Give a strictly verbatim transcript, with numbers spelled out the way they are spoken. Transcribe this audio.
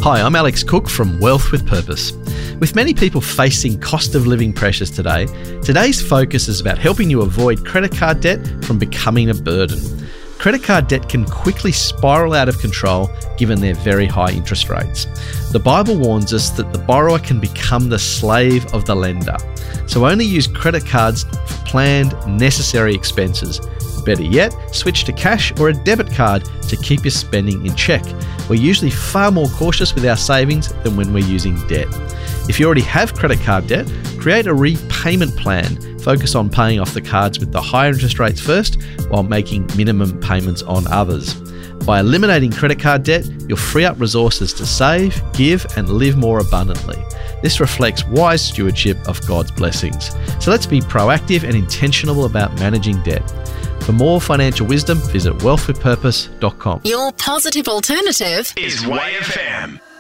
Hi, I'm Alex Cook from Wealth with Purpose. With many people facing cost of living pressures today, today's focus is about helping you avoid credit card debt from becoming a burden. Credit card debt can quickly spiral out of control given their very high interest rates. The Bible warns us that the borrower can become the slave of the lender. So only use credit cards for planned, necessary expenses. Better yet, switch to cash or a debit card to keep your spending in check. We're usually far more cautious with our savings than when we're using debt. If you already have credit card debt, create a repayment plan. Focus on paying off the cards with the higher interest rates first while making minimum payments on others. By eliminating credit card debt, you'll free up resources to save, give, and live more abundantly. This reflects wise stewardship of God's blessings. So let's be proactive and intentional about managing debt. For more financial wisdom, visit wealth with purpose dot com. Your positive alternative is Y F M.